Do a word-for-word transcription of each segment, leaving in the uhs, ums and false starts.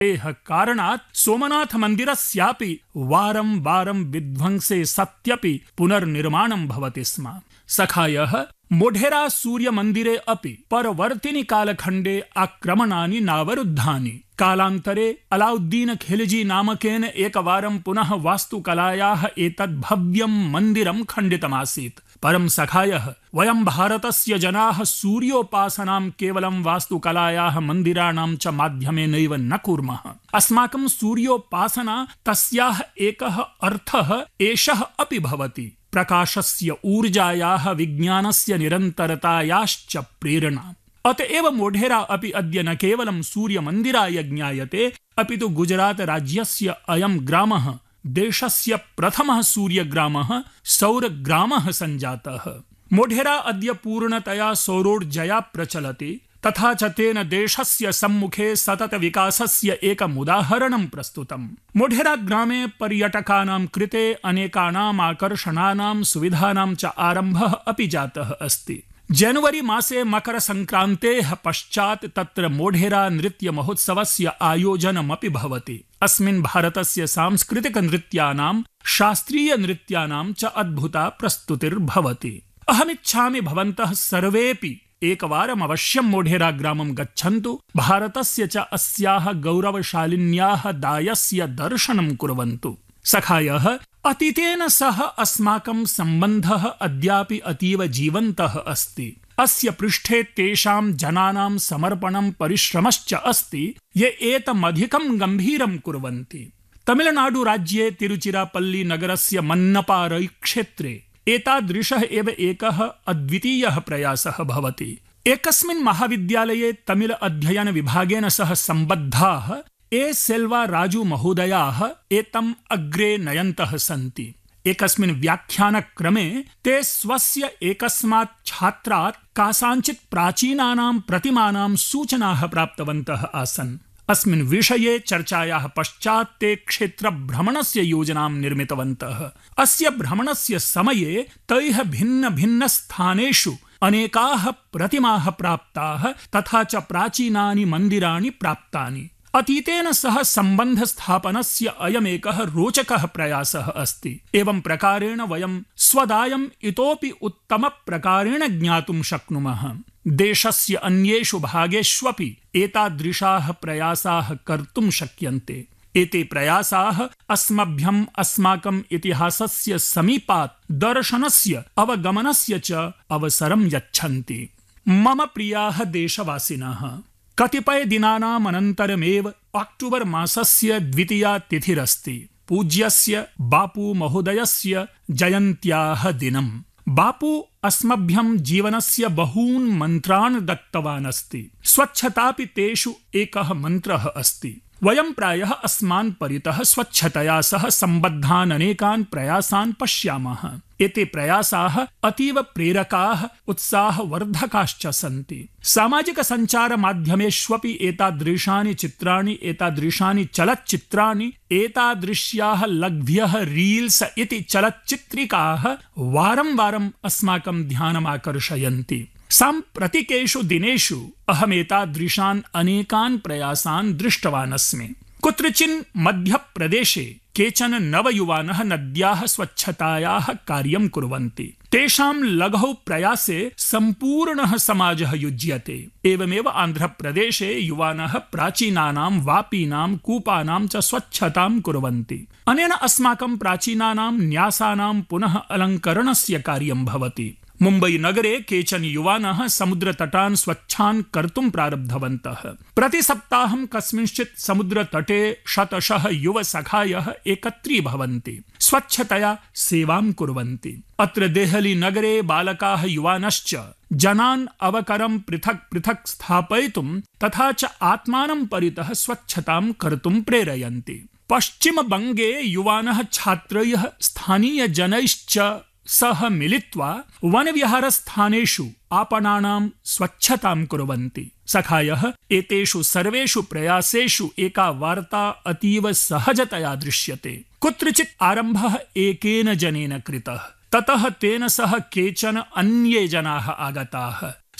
कारणात् सोमनाथ मन्दिरस्यापि वारं वारं विध्वंसे सत्यपि पुनर्निर्माणं भवति स्म। सखायः मोढेरा सूर्यमन्दिरे अपि परवर्तिनि कालखण्डे आक्रमणानि नावरुद्धानि। कालान्तरे अलाउद्दीन खिलजी नामकेन एकवारं पुनः वास्तुकलायाः एतद् भव्यं मन्दिरं खण्डितमासीत्। परं सखायः वयं भारतस्य जनाः सूर्योपासनां केवलं वास्तुकलायाः मन्दिराणां च माध्यमेनैव न कुर्मः। अस्माकं सूर्योपासना तस्याः एकः अर्थः एषः अपि भवति प्रकाशस्य ऊर्जायाः विज्ञानस्य निरन्तरतायाश्च प्रेरणा। अतएव मोढेरा अपि अद्य न केवलं सूर्यमन्दिराय ज्ञायते अपितु गुजरात राज्यस्य अयं ग्रामः देशस्य प्रथमः सूर्यग्रामः सौरग्रामः सञ्जातः। मोढेरा अद्य पूर्णतया सौरोर्जया प्रचलति तथा च तेन देशस्य सम्मुखे सतत विकासस्य एकम् उदाहरणं प्रस्तुतम्। मोढेरा ग्रामे पर्यटकानां कृते अनेकानाम् आकर्षणानां सुविधानां च आरम्भः अपि जातः अस्ति। जनवरी मासे मकर संक्रान्तेः पश्चात् तत्र मोढेरा नृत्य महोत्सवस्य आयोजनमपि भवति। अस्मिन् भारतस्य सांस्कृतिक नृत्यानां शास्त्रीय नृत्यानां च अद्भुता प्रस्तुतिर्भवति। अहमिच्छामि भवन्तः सर्वेपि एकवारम् अवश्यं मोढेरा ग्रामं गच्छन्तु। भारतस्य च अस्याः गौरवशालिन्याः दायस्य दर्शनं कुर्वन्तु। सखायः अतीतेन सह अस्माकं सम्बन्धः अद्यापि अतीव जीवन्तः अस्ति। अस्य पृष्ठे तेषां जनानां समर्पणं परिश्रमश्च अस्ति ये एतमधिकं गम्भीरं कुर्वन्ति। तमिलनाडु राज्ये तिरुचिरापल्ली नगरस्य मन्नपारै क्षेत्रे एतादृशः एव एकः अद्वितीयः प्रयासः भवति। एकस्मिन् महाविद्यालये तमिल अध्ययन विभागेन सह सम्बद्धाः ए सेल्वा राजू महोदयाः एतम् अग्रे नयन्तः सन्ति। एकस्मिन् व्याख्यानक्रमे ते स्वस्य एकस्मात् छात्रात् कासाञ्चित् प्राचीनानां प्रतिमानां सूचनाः प्राप्तवन्तः आसन्। अस्मिन् विषये चर्चायाः पश्चात् ते क्षेत्रभ्रमणस्य योजनां निर्मितवन्तः। अस्य भ्रमणस्य समये तैः भिन्न भिन्न स्थानेषु अनेकाः प्रतिमाः प्राप्ताः तथा च प्राचीनानि मन्दिराणि प्राप्तानि। अतीतेन सह सम्बन्धस्थापनस्य अयमेकः रोचकः प्रयासः अस्ति। एवं प्रकारेण वयं स्वदायम् इतोपि उत्तमप्रकारेण ज्ञातुं शक्नुमः। देशस्य अन्येषु भागेष्वपि एतादृशाः प्रयासाः कर्तुं शक्यन्ते। एते प्रयासाः अस्मभ्यम् अस्माकम् इतिहासस्य समीपात् दर्शनस्य अवगमनस्य च अवसरं यच्छन्ति। मम प्रियाः देशवासिनः, कतिपय दिनानाम् अनन्तरमेव अक्टोबर् मासस्य द्वितीया तिथिरस्ति पूज्यस्य बापू महोदयस्य जयन्त्याः दिनम्। बापू अस्मभ्यं जीवनस्य बहून् मन्त्रान् दत्तवान् अस्ति। स्वच्छतापि तेषु एकः मन्त्रः अस्ति। वयं प्रायः अस्मान् परितः स्वच्छतया सह सम्बद्धान् अनेकान् प्रयासान् पश्यामः। एते प्रयासाः अतीव प्रेरकाः उत्साहवर्धकाश्च सन्ति। सामाजिक सञ्चार माध्यमेष्वपि एतादृशानि चित्राणि एतादृशानि चलच्चित्राणि एतादृश्याः लघ्व्यः रील्स् इति चलच्चित्रिकाः वारं वारम् अस्माकं ध्यानम् आकर्षयन्ति। साम्प्रतिकेषु दिनेषु अहमेतादृशान् अनेकान् प्रयासान् दृष्टवान् अस्मि। कुत्रचिन् मध्यप्रदेशे केचन नवयुवानः नद्याः स्वच्छतायाः कार्यं कुर्वन्ति। तेषां लघौ प्रयासे सम्पूर्णः समाजः युज्यते। एवमेव आन्ध्रप्रदेशे युवानः प्राचीनानां वापीनां कूपानां च स्वच्छतां कुर्वन्ति। अनेन अस्माकं प्राचीनानां न्यासानां पुनः अलङ्करणस्य कार्यं भवति। मुम्बै नगरे केचन युवानः समुद्रतटान् स्वच्छान् कर्तुं प्रारब्धवन्तः। प्रतिसप्ताहं कस्मिंश्चित् समुद्रतटे शतशः युवसखायः एकत्रीभवन्ति, स्वच्छतया सेवां कुर्वन्ति। अत्र देहली नगरे बालकाः युवानश्च जनान् अवकरं पृथक् पृथक् स्थापयितुं तथा च आत्मानं परितः स्वच्छतां कर्तुं प्रेरयन्ति। पश्चिमबङ्गे युवानः छात्रैः स्थानीयजनैश्च सह मिलित्वा वनविहारस्थानेषु आपणानां स्वच्छतां कुर्वन्ति। सखायः एतेषु सर्वेषु प्रयासेषु एका वार्ता अतीव सहजतया दृश्यते। कुत्रचित् आरम्भः एकेन जनेन कृतः, ततः तेन सह केचन अन्ये जनाः आगताः।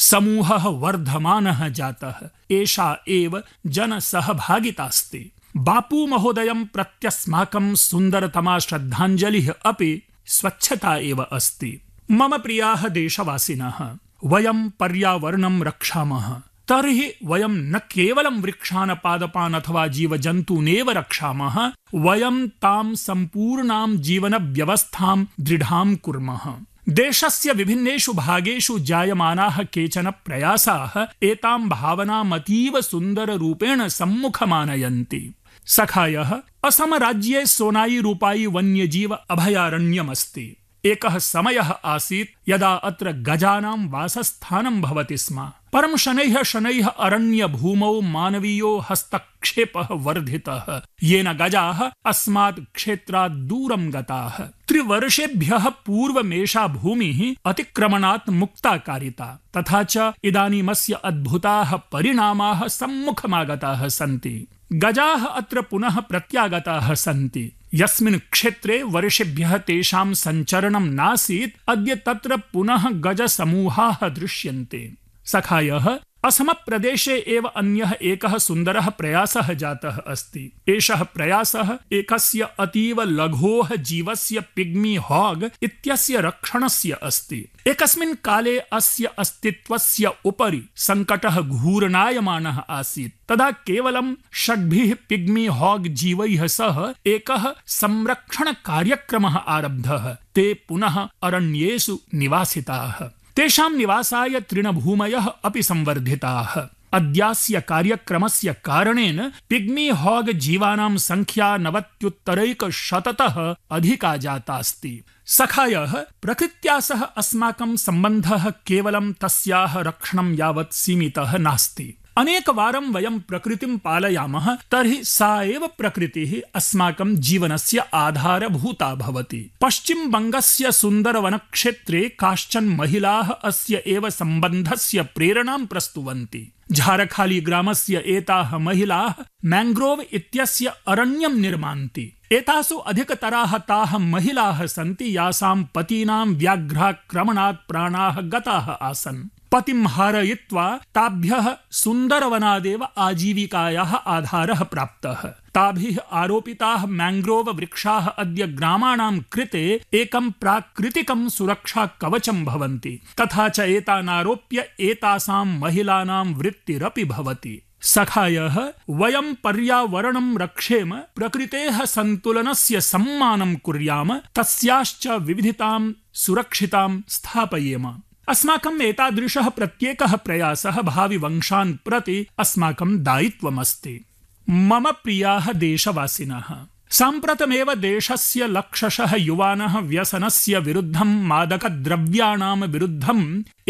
समूहः वर्धमानः जातः। एषा एव जनसहभागितास्ति। बापू महोदयं प्रत्यस्माकं सुन्दरतमा श्रद्धाञ्जलिः अपि स्वच्छता एव अस्ति। मम प्रियाः देशवासिनः, वयं पर्यावरणं रक्षामः तर्हि वयं न केवलं वृक्षान्, पादपान् अथवा जीवजन्तूनेव रक्षामः, वयं तां सम्पूर्णां जीवनव्यवस्थां दृढां कुर्मः। देशस्य विभिन्नेषु भागेषु जायमानाः केचन प्रयासाः एतां भावनामतीव सुन्दररूपेण सम्मुखमानयन्ति। सखायः, असम राज्ये सोनाई रूपाई वन्यजीव अभयारण्यमस्ति। एकः समयः आसीत् यदा अत्र गजानां वासस्थानं भवति स्म, परं शनैः शनैः अरण्यभूमौ मानवीयो हस्तक्षेपः वर्धितः, येन गजाः अस्मात् क्षेत्रात् दूरं गताः। त्रिवर्षेभ्यः पूर्वमेषा भूमिः अतिक्रमणात् मुक्ता कारिता, तथा च इदानीमस्य अद्भुताः परिणामाः सम्मुखमागताः सन्ति। गजाः अत्र पुनः प्रत्यागताः सन्ति। यस्मिन् क्षेत्रे वर्षेभ्यः तेषां सञ्चरणं नासीत्, अद्य तत्र पुनः गजसमूहाः दृश्यन्ते। सखायः, असमप्रदेशे एव अन्यः एकः सुन्दरः प्रयासः जातः अस्ति। एषः प्रयासः एकस्य अतीव लघोः जीवस्य पिग्मी हॉग इत्यस्य रक्षणस्य अस्ति। एकस्मिन् काले अस्य अस्तित्वस्य उपरि सङ्कटः घूर्णायमानः आसीत्। तदा केवलं षड्भिः पिग्मी हॉग जीवैः सह एकः संरक्षणकार्यक्रमः आरब्धः। ते पुनः अरण्येषु निवासिताः। तेषां निवासाय तृणभूमयः अपि संवर्धिताः। अद्यास्य कार्यक्रमस्य कारणेन पिग्मी हॉग जीवानां संख्या नवत्युत्तरैकशततः अधिका जातास्ति। सखायः, प्रकृत्या सह अस्माकं सम्बन्धः केवलं तस्याः रक्षणं यावत् सीमितः नास्ति। अनेकवारं वयं प्रकृतिं पालयामः तर्हि सा एव प्रकृतिः अस्माकं जीवनस्य आधारभूता भवति। पश्चिमबङ्गस्य सुन्दरवनक्षेत्रे काश्चन महिलाः अस्य एव सम्बन्धस्य प्रेरणां प्रस्तुवन्ति। झारखाली ग्रामस्य एताः महिलाः मैंग्रोव इत्यस्य अरण्यं निर्मान्ति। एतासु अधिकतराः ताः महिलाः सन्ति यासां पतीनां व्याघ्राक्रमणात् प्राणाः गताः आसन्। पतिं हारयित्वा ताभ्यः सुन्दरवनादेव आजीविकायाः आधारः प्राप्तः। ताभिः आरोपिताः मैंग्रोव वृक्षाः अद्य ग्रामाणां कृते एकं प्राकृतिकं सुरक्षा कवचं भवन्ति। तथा च एतानारोप्य एतासां महिलानां वृत्तिरपि भवति। सखायः, वयं पर्यावरणं रक्षेम, प्रकृतेः सन्तुलनस्य सम्मानं कुर्याम, तस्याश्च विविधतां सुरक्षितां स्थापयेम। अस्माकम् एतादृशः प्रत्येकः प्रयासः भावि वंशान् प्रति अस्माकं दायित्वमस्ति। मम प्रियाः देशवासिनः, साम्प्रतमेव देशस्य लक्षशः युवानः व्यसनस्य विरुद्धं, मादकद्रव्याणां विरुद्धम्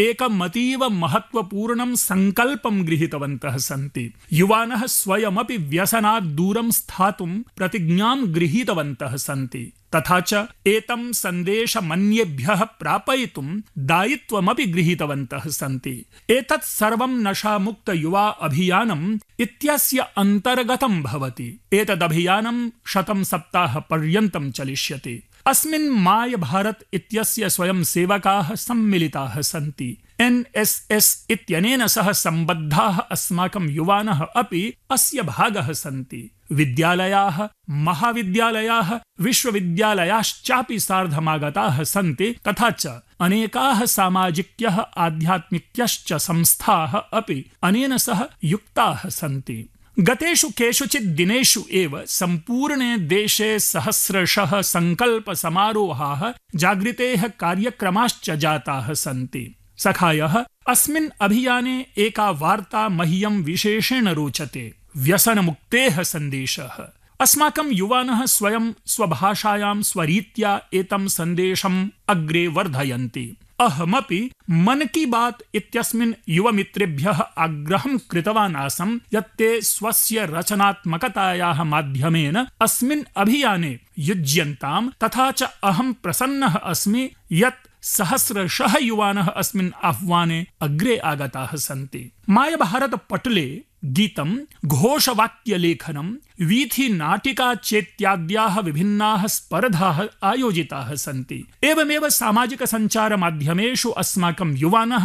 एकमतीव महत्वपूर्णं सङ्कल्पं गृहीतवन्तः सन्ति। युवानः स्वयमपि व्यसनात् दूरं स्थातुं प्रतिज्ञां गृहीतवन्तः सन्ति। तथा च एतं सन्देशमन्येभ्यः प्रापयितुं दायित्वमपि गृहीतवन्तः सन्ति। एतत् सर्वं नशामुक्त युवा अभियानम् इत्यस्य अन्तर्गतं भवति। एतदभियानं शतं सप्ताहपर्यन्तं चलिष्यति। अस्मिन् माय भारत इत्यस्य स्वयंसेवकाः सम्मिलिताः सन्ति। एन् एस् एस् इत्यनेन सह सम्बद्धाः अस्माकं युवानः अपि अस्य भागः सन्ति। विद्यालयाः, महाविद्यालयाः, विश्वविद्यालयाश्चापि सार्धमागताः सन्ति। तथा च अनेकाः सामाजिक्यः, आध्यात्मिक्यश्च संस्थाः अपि अनेन सह युक्ताः सन्ति। गतेषु केषुचित् दिनेषु एव सम्पूर्णे देशे सहस्रशः सङ्कल्पसमारोहाः, जागृतेः कार्यक्रमाश्च जाताः सन्ति। सखायः, अस्मिन् अभियाने एका वार्ता मह्यं विशेषेण रोचते। व्यसनमुक्तेः सन्देशः। अस्माकं युवानः स्वयं स्वभाषायां स्वरीत्या एतं सन्देशम् अग्रे वर्धयन्ति। अहमपि मन की बात इत्यस्मिन् युवमित्रेभ्यः आग्रहं कृतवान् आसम् यत् ते स्वस्य रचनात्मकतायाः माध्यमेन अस्मिन् अभियाने युज्यन्ताम्। तथा च अहं प्रसन्नः अस्मि यत् सहस्रशः युवानः अस्मिन् आह्वाने अग्रे आगताः सन्ति। माय भारत पटले गीतं, घोषवाक्यलेखनं, वीथिनाटिका चेत्याद्याः विभिन्नाः स्पर्धाः आयोजिताः सन्ति। एवमेव सामाजिक सञ्चार माध्यमेषु अस्माकं युवानः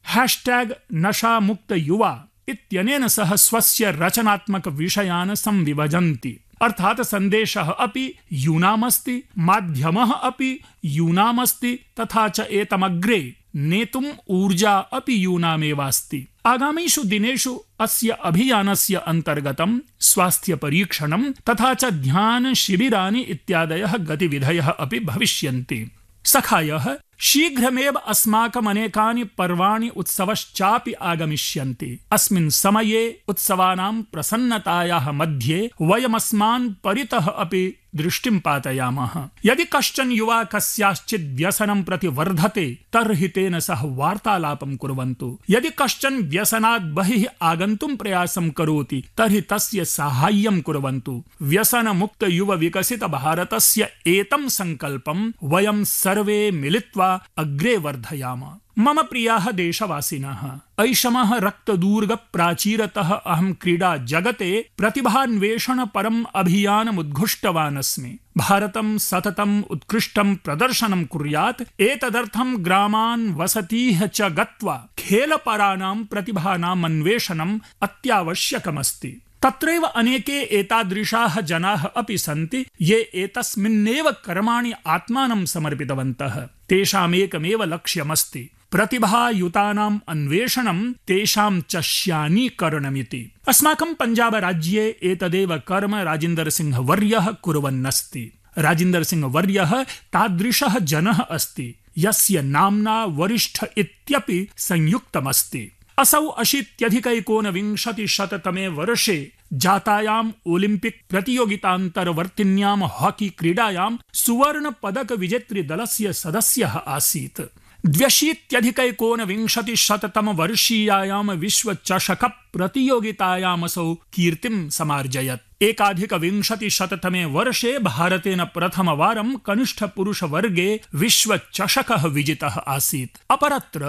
हैशटैग नशामुक्त युवा इत्यनेन सह स्वस्य रचनात्मक विषयान् संविभजन्ति। अर्थात सन्देशः अपि यूनामस्ति, माध्यमः अपि यूनामस्ति, तथा च एतमग्रे नेतुम् ऊर्जा अपि यूनामेवास्ति। आगामीषु दिनेषु अस्य अभियानस्य अन्तर्गतं स्वास्थ्य परीक्षणं तथा च ध्यान शिबिराणि इत्यादयः गतिविधयः अपि भविष्यन्ति। सखायः शीघ्रमेव अस्माकम् अनेकानि पर्वाणि उत्सवश्चापि आगमिष्यन्ति। अस्मिन् समये उत्सवानां प्रसन्नतायाः मध्ये वयमस्मान् परितः अपि दृष्टिं पातयामः। यदि कश्चन युवा कस्याश्चित् व्यसनं प्रति वर्धते तर्हि तेन सह वार्तालापं कुर्वन्तु। यदि कश्चन व्यसनात् बहिः आगन्तुं प्रयासं करोति तर्हि तस्य साहाय्यं कुर्वन्तु। व्यसनमुक्त युव विकसित भारतस्य एतं संकल्पं वयं सर्वे मिलित्वा अग्रे वर्धयाम। मम प्रियाः देशवासिनः, ऐषमः रक्तदूर्ग प्राचीरतः अहं क्रीडा जगते प्रतिभान्वेषण परम् अभियानम् उद्घुष्टवान् अस्मि। भारतं सततम् उत्कृष्टं प्रदर्शनं कुर्यात्, एतदर्थं ग्रामान् वसतीः च गत्वा खेलपराणां प्रतिभानाम् अन्वेषणम् अत्यावश्यकमस्ति। तत्रैव अनेके एतादृशाः जनाः अपि सन्ति ये एतस्मिन्नेव कर्माणि आत्मानं समर्पितवन्तः। तेषामेकमेव लक्ष्यमस्ति प्रतिभायुतानाम् अन्वेषणं, तेषां च श्यानीकरणमिति। अस्माकं पञ्जाब राज्ये एतदेव कर्म राजेन्द्र सिंह वर्यः कुर्वन्नस्ति। राजेन्द्र सिंह वर्यः तादृशः जनः अस्ति यस्य नाम्ना वरिष्ठ इत्यपि संयुक्तमस्ति। असौ अशीत्यधिकैकोनविंशतिशततमे वर्षे जातायाम् ओलिम्पिक् प्रतियोगितान्तर्वर्तिन्यां हॉकी क्रीडायां सुवर्ण पदक विजेतृ दलस्य सदस्यः आसीत्। द्व्यशीत्यधिकैकोनविंशतिशततम वर्षीयायां विश्व चषक प्रतियोगितायामसौ कीर्तिं समार्जयत्। एकाधिकविंशतिशततमे वर्षे भारतेन प्रथमवारं कनिष्ठ पुरुष वर्गे विश्व चषकः विजितः आसीत्। अपरत्र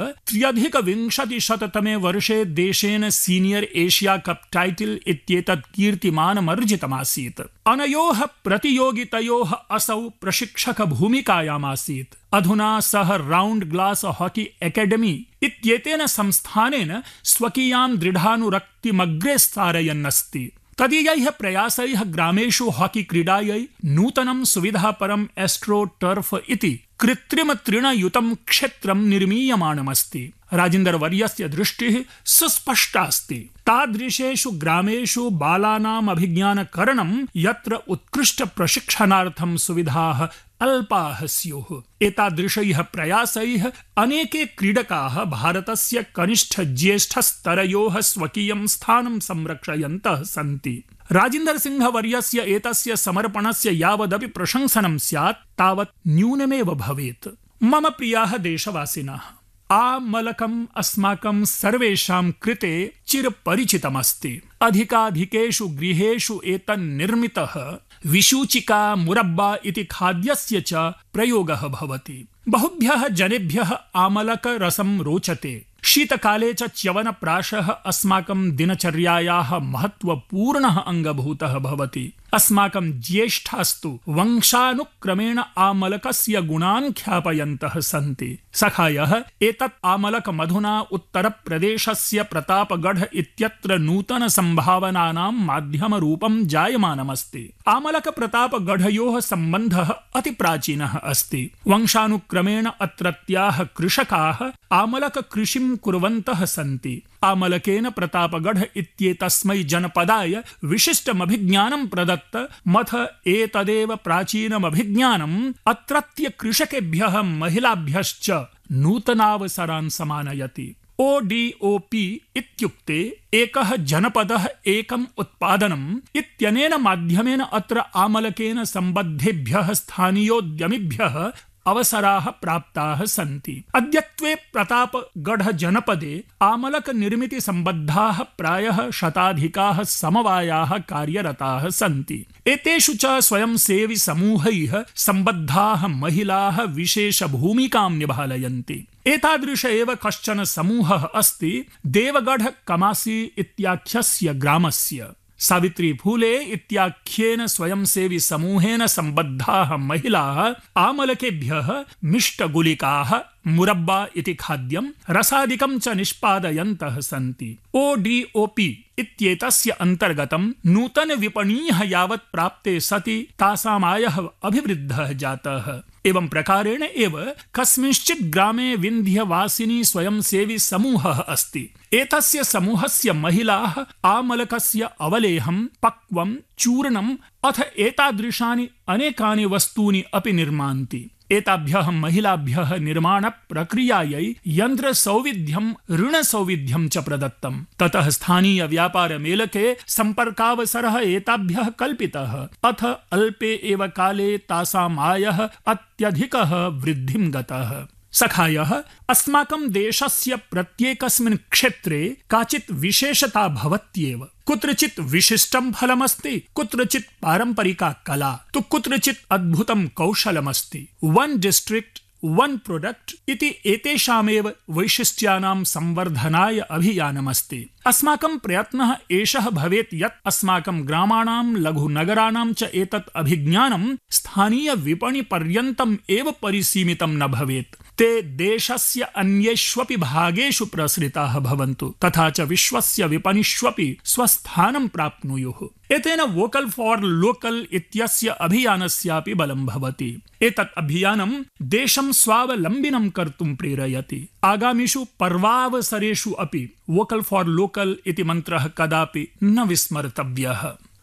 त्र्यधिकविंशतिशततमे वर्षे देशेन सीनियर एशिया कप टाइटल इत्येतत् कीर्तिमानमर्जितमासीत्। अनयोः प्रतियोगितयोः असौ प्रशिक्षक भूमिकायामासीत्। अधुना सः राउंड ग्लास हॉकी एकेडमी इत्येतेन संस्थानेन स्वकीयां दृढानुरक्तिमग्रे सारयन्नस्ति। तदीयैः प्रयासैः ग्रामेषु हॉकी क्रीडायै नूतनं सुविधापरम् एस्ट्रो टर्फ इति कृत्रिम तृणयुतं क्षेत्रं निर्मीयमाणमस्ति। राजेन्द्र वर्यस्य दृष्टिः सुस्पष्टास्ति। तादृशेषु ग्रामेषु बालानाम् अभिज्ञानकरणं यत्र उत्कृष्ट प्रशिक्षणार्थं सुविधाः अल्पाः स्युः। एतादृशैः प्रयासैः अनेके क्रीडकाः भारतस्य कनिष्ठ ज्येष्ठस्तरयोः स्वकीयं स्थानं संरक्षयन्तः सन्ति। राजेन्द्र सिंह वर्यस्य एतस्य समर्पणस्य यावदपि प्रशंसनं स्यात् तावत् न्यूनमेव भवेत्। मम प्रियाः देशवासिनः, आमलकम् अस्माकं सर्वेषां कृते चिरपरिचितमस्ति। अधिकाधिकेषु गृहेषु एतन्निर्मितः विशूचिका मुरब्बा इति खाद्यस्य च प्रयोगः भवति। बहुभ्यः जनेभ्यः आमलक रसं रोचते। शीतकाले च च्यवनप्राशः अस्माकं दिनचर्यायाः महत्वपूर्णः अङ्गभूतः भवति। अस्माकं ज्येष्ठास्तु वंशानुक्रमेण आमलकस्य गुणान् ख्यापयन्तः सन्ति। सखायः एतत् आमलक मधुना उत्तरप्रदेशस्य प्रतापगढ़ इत्यत्र नूतन संभावनानां माध्यमरूपं जायमानमस्ति। आमलक प्रतापगढ़योः सम्बन्धः अतिप्राचीनः अस्ति। वंशानुक्रमेण अत्रत्याः कृषकाः आमलक कृषिं कुर्वन्तः सन्ति। आमलकेन प्रतापगढ़ इत्येतस्मै जनपदाय विशिष्टमभिज्ञानं प्रदत्त मथ एतदेव प्राचीनमभिज्ञानम् अत्रत्य कृषकेभ्यः महिलाभ्यश्च नूतनावसरान् समानयति। ओ डी ओ पी इत्युक्ते एकः जनपदः एकम् उत्पादनम् इत्यनेन माध्यमेन अत्र आमलकेन सम्बद्धेभ्यः स्थानीयोद्यमिभ्यः अवसराः प्राप्ताः सन्ति। अद्यत्वे प्रतापगढ़ जनपदे आमलक निर्मिति सम्बद्धाः प्रायः शताधिकाः समवायाः कार्यरताः सन्ति। एतेषु च स्वयंसेवी समूहैः सम्बद्धाः महिलाः विशेष भूमिकां निभालयन्ति। एतादृश एव कश्चन समूहः अस्ति देवगढ़ कमासी इत्याख्यस्य ग्रामस्य। सावित्री फूले इत्याख्येन स्वयंसेवी समूहेन सम्बद्धाः महिलाः आमलकेभ्यः मिष्टगुलिकाः मुरब्बा इति खाद्यं रसादिकं च निष्पादयन्तः सन्ति। ओडीओपी इत्येतस्य अन्तर्गतं नूतन विपणीः यावत् प्राप्ते सति तासामायः अभिवृद्धः जातः। एवं प्रकारेण एव कस्मिंश्चित् ग्रामे विन्ध्यवासिनी स्वयंसेवी समूहः अस्ति। एतस्य समूहस्य महिलाः आमलकस्य अवलेहं, पक्वं, चूर्णम् अथ एतादृशानि अनेकानि वस्तूनि अपि निर्मान्ति। एताभ्यः महिलाभ्यः निर्माण प्रक्रियायै यन्त्रसौविध्यं, ऋणसौविध्यं च प्रदत्तम्। ततः स्थानीय व्यापार मेलके सम्पर्कावसरः एताभ्यः कल्पितः। अथ अल्पे एव काले तासाम् आयः अत्यधिकः वृद्धिं गतः। सखायः, अस्माकं देशस्य प्रत्येकस्मिन् क्षेत्रे काचित् विशेषता भवत्येव। कुत्रचित् विशिष्टं फलमस्ति, कुत्रचित् पारम्परिका कला, तु कुत्रचित् अद्भुतं कौशलमस्ति। वन डिस्ट्रिक्ट वन प्रोडक्ट इति एतेषामेव वैशिष्ट्यानां संवर्धनाय अभियानमस्ति। अस्माकं प्रयत्नः एषः भवेत् यत् अस्माकं ग्रामाणां, लघुनगराणां च एतत् अभिज्ञानं स्थानीय विपणिपर्यन्तम् एव परिसीमितं न भवेत्। ते देशस्य अन्येष्वपि भागेषु प्रसृताः भवन्तु, तथा च विश्वस्य विपणिष्वपि स्वस्थानं प्राप्नुयुः। एतेन वोकल फॉर लोकल इत्यस्य अभियानस्यापि बलं भवति। एतत् अभियानं देशं स्वावलम्बिनं कर्तुं प्रेरयति। आगामिषु पर्वावसरेषु अपि वोकल फॉर लोकल इति मन्त्रः कदापि न विस्मर्तव्यः।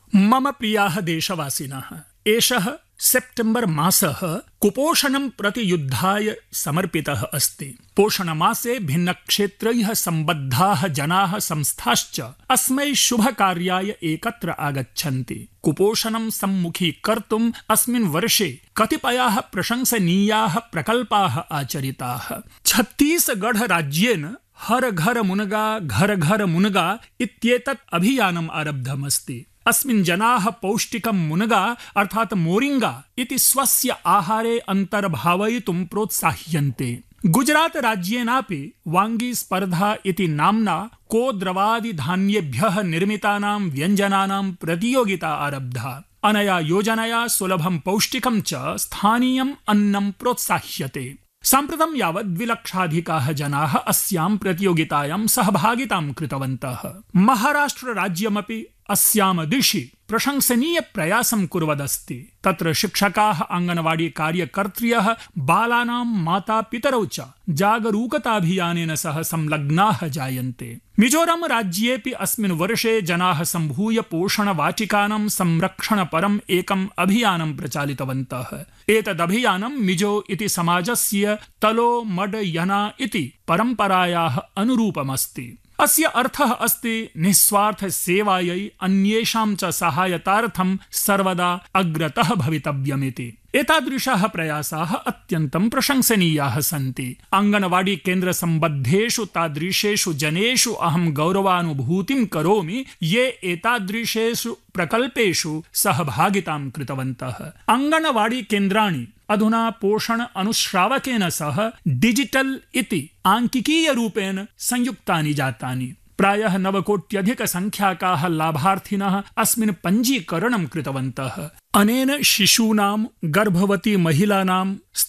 मम प्रियाः देशवासिनः, एषः सेप्टेम्बर मासः कुपोषणं प्रति युद्धाय समर्पितः अस्ति। पोषणमासे भिन्नक्षेत्रैः सम्बद्धाः जनाः, संस्थाश्च अस्मै शुभकार्याय एकत्र आगच्छन्ति। कुपोषणं सम्मुखीकर्तुम् अस्मिन् वर्षे कतिपयाः प्रशंसनीयाः प्रकल्पाः आचरिताः। छत्तीसगढ़ राज्येन हर घर मुनगा घर घर मुनगा इत्येतत् अभियानम् आरब्धमस्ति। अस्मिन् जनाः पौष्टिकं मुनगा अर्थात् मोरिंगा इति स्वस्य आहारे अन्तर्भावयितुं प्रोत्साह्यन्ते। गुजरात राज्येनापि वांगी स्पर्धा इति नाम्ना कोद्रवादि धान्येभ्यः निर्मितानां व्यञ्जनानां प्रतियोगिता आरब्धा। अनया योजनया सुलभं पौष्टिकं च स्थानीयम् अन्नं प्रोत्साह्यते। साम्प्रतं यावत् द्विलक्षाधिकाः जनाः अस्यां प्रतियोगितायां सहभागितां कृतवन्तः। महाराष्ट्र राज्यमपि अस्याम दिशि प्रशंसनीय प्रयासं कुर्वदस्ति। तत्र शिक्षकाः, आंगनवाड़ी कार्यकर्त्र्यः, बालानां मातापितरौ च जागरूकताभियानेन सह संलग्नाः जायन्ते। मिजोरम राज्येपि अस्मिन् वर्षे जनाः सम्भूय पोषणवाटिकानां संरक्षणपरम् एकम् अभियानं प्रचालितवन्तः। एतदभियानं मिजो इति समाजस्य तलो मड यना इति परम्परायाः अनुरूपमस्ति। अस्य अर्थः अस्ति निस्वार्थ सेवायै अन्येषां च सहायतार्थं सर्वदा अग्रतः भवितव्यमिति। एतादृशाः प्रयासाः अत्यन्तं प्रशंसनीयाः सन्ति। आंगनवाड़ी केन्द्र सम्बद्धेषु तादृशेषु जनेषु अहं गौरवानुभूतिं करोमि ये एतादृशेषु प्रकल्पेषु सहभागितां कृतवन्तः। आंगनवाड़ी केन्द्राणि अधुना पोषण अनुश्रावकेन सह डिजिटल इति आंकिकीय रूपेण संयुक्तानि जातानि। प्रायः नवकोट्यधिक संख्याकाः लाभार्थिनः अस्मिन् पञ्जीकरणं कृतवन्तः। अनेन शिशूनां, गर्भवती महिलानां,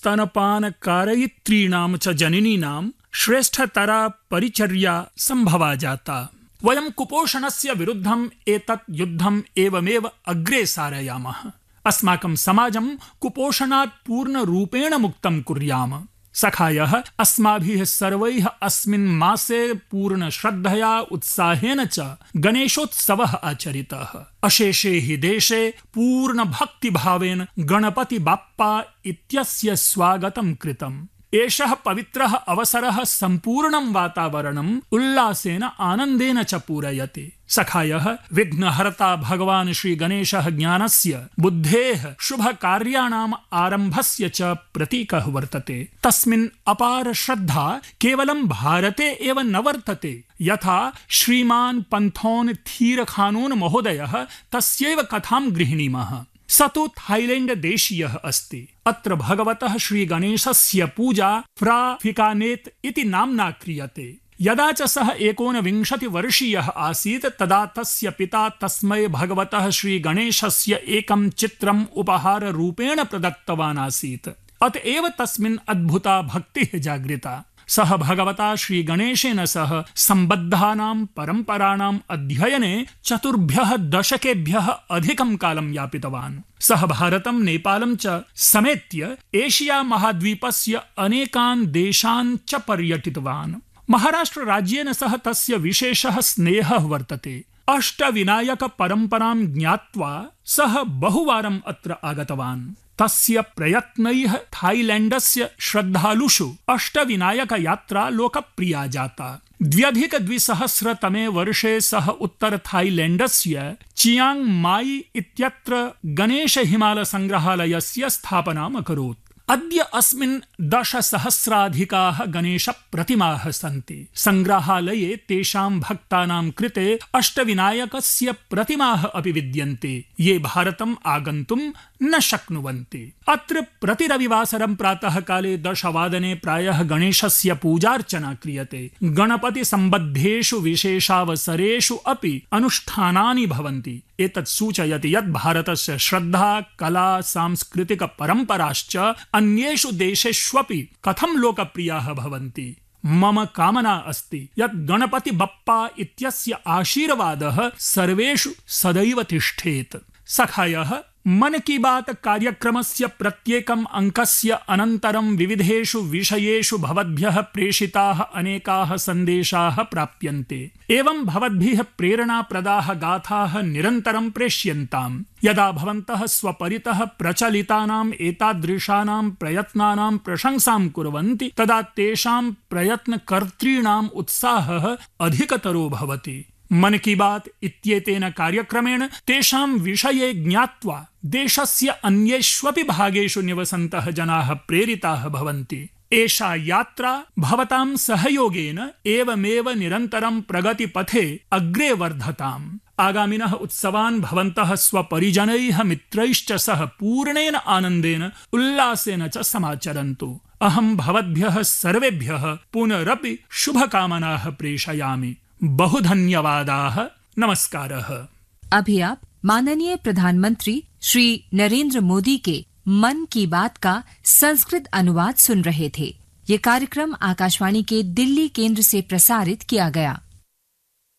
स्तनपानकारयित्रीणां च जनिनीनां श्रेष्ठतरा परिचर्या सम्भवा जाता। वयं कुपोषणस्य विरुद्धम् एतत् युद्धम् एवमेव अग्रे सारयामः। अस्माकं समाजं कुपोषणात् पूर्णरूपेण मुक्तं कुर्याम। सखायः, अस्माभिः सर्वैः अस्मिन् मासे पूर्ण श्रद्धया उत्साहेन च गणेशोत्सवः आचरितः। अशेषे हि देशे पूर्ण भक्तिभावेन गणपति बाप्पा इत्यस्य स्वागतं कृतम्। एषः पवित्रः अवसरः सम्पूर्णं वातावरणम् उल्लासेन आनन्देन च पूरयति। सखायः, विघ्नहर्ता भगवान् श्री गणेशः ज्ञानस्य, बुद्धेः, शुभकार्याणाम् आरम्भस्य च प्रतीकः वर्तते। तस्मिन् अपार श्रद्धा केवलं भारते एव न वर्तते। यथा श्रीमान् पंथोन थीरखानोन महोदयः, तस्यैव कथां गृह्णीमः। स तु थाईलैंड देशीयः अस्ति। अत्र भगवतः श्री गणेशस्य पूजा फ्रा फिकानेत् इति नाम्ना क्रियते। यदा च सः एकोनविंशतिवर्षीयः आसीत् तदा तस्य पिता तस्मै भगवतः श्रीगणेशस्य एकं चित्रम् उपहाररूपेण प्रदत्तवान् आसीत्। अतएव तस्मिन् अद्भुता भक्तिः जागृता। सः भगवता श्रीगणेशेन सह सम्बद्धानां परम्पराणाम् अध्ययने चतुर्भ्यः दशकेभ्यः अधिकं कालं यापितवान्। सः भारतं नेपालं च समेत्य एशिया महाद्वीपस्य अनेकान् देशान् च पर्यटितवान्। महाराष्ट्र राज्येन सह तस्य विशेषः स्नेहः वर्तते। अष्टविनायक परम्परां ज्ञात्वा सः बहुवारम् अत्र आगतवान्। तस्य प्रयत्नैः थाईलैण्डस्य श्रद्धालुषु अष्टविनायक यात्रा लोकप्रिया जाता। द्व्यधिकद्विसहस्रतमे वर्षे सः उत्तर थाईलैण्डस्य चियांग माई इत्यत्र गणेश हिमाल संग्रहालयस्य स्थापनाम् अकरोत्। अद्य अस्मिन् दशसहस्राधिकाः गणेशप्रतिमाः सन्ति। संग्रहालये तेषां भक्तानां कृते अष्टविनायकस्य प्रतिमाः अपि विद्यन्ते ये भारतम् आगन्तुं न शक्नुवन्ति। अत्र प्रतिरविवासरं प्रातः काले दशवादने प्रायः गणेशस्य पूजार्चना क्रियते। गणपति सम्बद्धेषु विशेषावसरेषु अपि अनुष्ठानानि भवन्ति। एतत् सूचयति यत् भारतस्य श्रद्धा, कला, सांस्कृतिक परम्पराश्च अन्येषु देशेष्वपि कथं लोकप्रियाः भवन्ति। मम कामना अस्ति यत् गणपति बप्पा इत्यस्य आशीर्वादः सर्वेषु सदैव तिष्ठेत्। सखायः, मन की बात कार्यक्रमस्य प्रत्येकम् अंकस्य अनन्तरं विविधेषु विषयेषु भवद्भ्यः प्रेषिताः अनेकाः सन्देशाः प्राप्यन्ते। एवं भवद्भिः प्रेरणाप्रदाः गाथाः निरन्तरं प्रेष्यन्ताम्। यदा भवन्तः स्वपरितः प्रचलितानाम् एतादृशानां प्रयत्नानां प्रशंसां कुर्वन्ति तदा तेषां प्रयत्नकर्तॄणाम् उत्साहः अधिकतरो भवति। मन की बात इत्येतेन कार्यक्रमेण तेषां विषये ज्ञात्वा देशस्य अन्येष्वपि भागेषु निवसन्तः जनाः प्रेरिताः भवन्ति। एषा यात्रा भवतां सहयोगेन एवमेव निरन्तरं प्रगतिपथे अग्रे वर्धताम्। आगामिनः उत्सवान् भवन्तः स्वपरिजनैः मित्रैश्च सह पूर्णेन आनन्देन उल्लासेन च समाचरन्तु। अहं भवद्भ्यः सर्वेभ्यः पुनरपि शुभकामनाः प्रेषयामि। बहु धन्यवादाः। नमस्कारः। अभी आप माननीय प्रधानमंत्री श्री नरेंद्र मोदी के मन की बात का संस्कृत अनुवाद सुन रहे थे। ये कार्यक्रम आकाशवाणी के दिल्ली केंद्र से प्रसारित किया गया।